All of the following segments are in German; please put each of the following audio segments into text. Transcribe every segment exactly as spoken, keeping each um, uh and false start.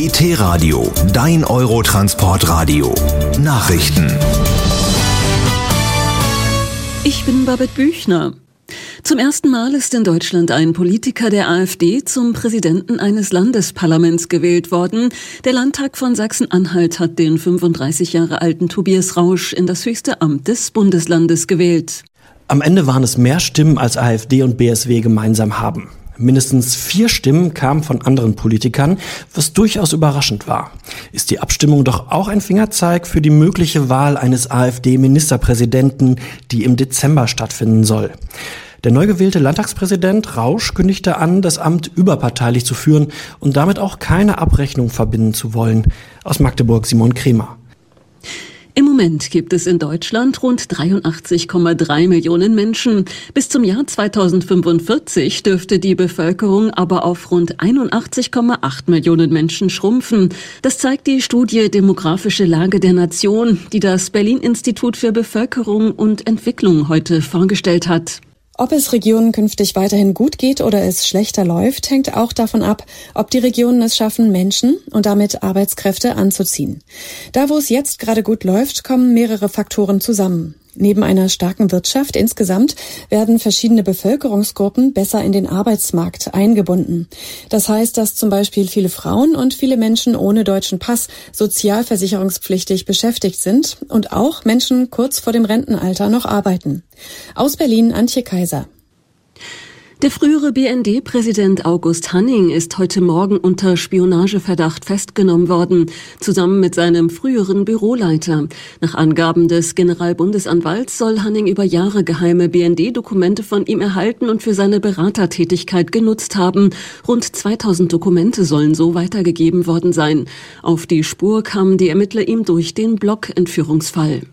E T-Radio, dein Eurotransportradio. Nachrichten. Ich bin Babette Büchner. Zum ersten Mal ist in Deutschland ein Politiker der AfD zum Präsidenten eines Landesparlaments gewählt worden. Der Landtag von Sachsen-Anhalt hat den fünfunddreißig Jahre alten Tobias Rausch in das höchste Amt des Bundeslandes gewählt. Am Ende waren es mehr Stimmen, als AfD und B S W gemeinsam haben. Mindestens vier Stimmen kamen von anderen Politikern, was durchaus überraschend war. Ist die Abstimmung doch auch ein Fingerzeig für die mögliche Wahl eines AfD-Ministerpräsidenten, die im Dezember stattfinden soll? Der neu gewählte Landtagspräsident Rausch kündigte an, das Amt überparteilich zu führen und damit auch keine Abrechnung verbinden zu wollen. Aus Magdeburg Simon Kremer. Im Moment gibt es in Deutschland rund dreiundachtzig Komma drei Millionen Menschen. Bis zum Jahr zweitausendfünfundvierzig dürfte die Bevölkerung aber auf rund einundachtzig Komma acht Millionen Menschen schrumpfen. Das zeigt die Studie Demografische Lage der Nation, die das Berlin-Institut für Bevölkerung und Entwicklung heute vorgestellt hat. Ob es Regionen künftig weiterhin gut geht oder es schlechter läuft, hängt auch davon ab, ob die Regionen es schaffen, Menschen und damit Arbeitskräfte anzuziehen. Da, wo es jetzt gerade gut läuft, kommen mehrere Faktoren zusammen. Neben einer starken Wirtschaft insgesamt werden verschiedene Bevölkerungsgruppen besser in den Arbeitsmarkt eingebunden. Das heißt, dass zum Beispiel viele Frauen und viele Menschen ohne deutschen Pass sozialversicherungspflichtig beschäftigt sind und auch Menschen kurz vor dem Rentenalter noch arbeiten. Aus Berlin Antje Kaiser. Der frühere B N D-Präsident August Hanning ist heute Morgen unter Spionageverdacht festgenommen worden, zusammen mit seinem früheren Büroleiter. Nach Angaben des Generalbundesanwalts soll Hanning über Jahre geheime B N D-Dokumente von ihm erhalten und für seine Beratertätigkeit genutzt haben. Rund zweitausend Dokumente sollen so weitergegeben worden sein. Auf die Spur kamen die Ermittler ihm durch den Block-Entführungsfall.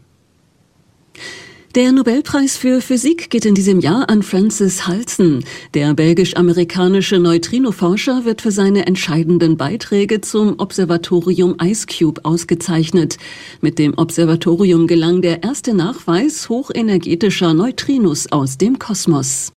Der Nobelpreis für Physik geht in diesem Jahr an Francis Halsen. Der belgisch-amerikanische Neutrino-Forscher wird für seine entscheidenden Beiträge zum Observatorium IceCube ausgezeichnet. Mit dem Observatorium gelang der erste Nachweis hochenergetischer Neutrinos aus dem Kosmos.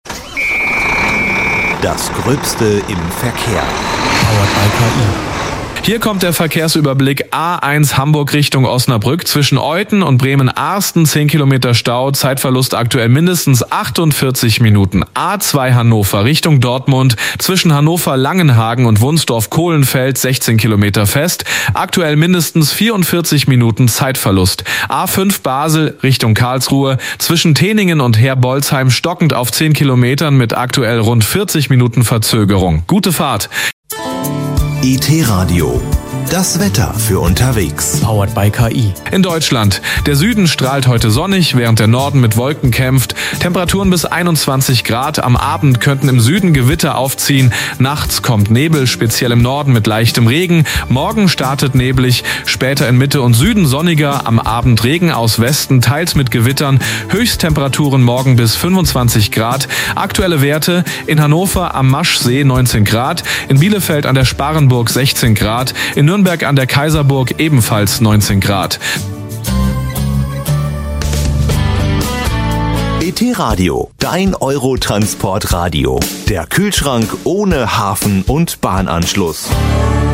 Das Gröbste im Verkehr. Powered by K I. Hier kommt der Verkehrsüberblick. A eins Hamburg Richtung Osnabrück. Zwischen Euthen und Bremen-Arsten zehn Kilometer Stau. Zeitverlust aktuell mindestens achtundvierzig Minuten. A zwei Hannover Richtung Dortmund. Zwischen Hannover-Langenhagen und Wunsdorf-Kohlenfeld sechzehn Kilometer fest. Aktuell mindestens vierundvierzig Minuten Zeitverlust. A fünf Basel Richtung Karlsruhe. Zwischen Teningen und Herbolzheim stockend auf zehn Kilometern mit aktuell rund vierzig Minuten Verzögerung. Gute Fahrt. E T-Radio, das Wetter für unterwegs. Powered by K I. In Deutschland. Der Süden strahlt heute sonnig, während der Norden mit Wolken kämpft. Temperaturen bis einundzwanzig Grad. Am Abend könnten im Süden Gewitter aufziehen. Nachts kommt Nebel, speziell im Norden mit leichtem Regen. Morgen startet neblig, später in Mitte und Süden sonniger. Am Abend Regen aus Westen, teils mit Gewittern. Höchsttemperaturen morgen bis fünfundzwanzig Grad. Aktuelle Werte: in Hannover am Maschsee neunzehn Grad, in Bielefeld an der Sparrenburg sechzehn Grad, in Nürnberg an der Kaiserburg ebenfalls neunzehn Grad. E T-Radio, dein Eurotransportradio. Der Kühlschrank ohne Hafen- und Bahnanschluss.